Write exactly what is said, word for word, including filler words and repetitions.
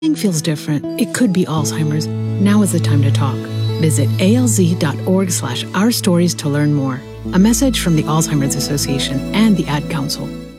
feels different. It could be Alzheimer's. Now is the time to talk. Visit alz.org slash our stories to learn more. A message from the Alzheimer's Association and the Ad Council.